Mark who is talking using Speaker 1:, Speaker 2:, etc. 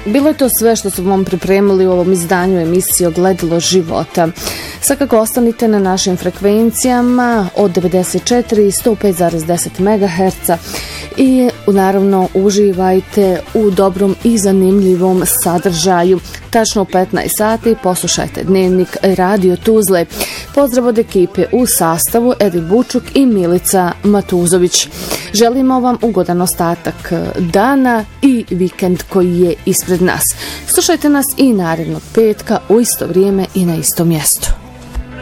Speaker 1: bilo je to sve što smo vam pripremili u ovom izdanju emisije Ogledalo života. Svakako ostanite na našim frekvencijama od 94 i 105,10 MHz i naravno uživajte u dobrom i zanimljivom sadržaju. Tačno u 15 sati poslušajte Dnevnik Radio Tuzle. Pozdrav od ekipe u sastavu Edin Bučuk i Milica Matuzović. Želimo vam ugodan ostatak dana i vikend koji je ispred nas. Slušajte nas i narednog petka u isto vrijeme i na istom mjestu.